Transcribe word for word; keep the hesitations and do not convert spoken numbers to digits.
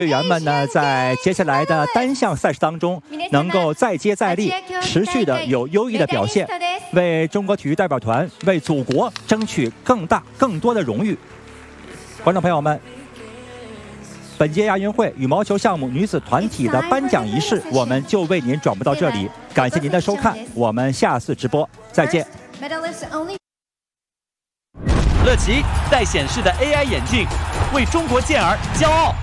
队员们呢，在接下来的单项赛事当中，能够再接再厉，持续的有优异的表现，为中国体育代表团、为祖国争取更大、更多的荣誉。观众朋友们，本届亚运会羽毛球项目女子团体的颁奖仪式，我们就为您转播到这里。感谢您的收看，我们下次直播再见。 乐奇带显示的 A I 眼镜，为中国健儿骄傲。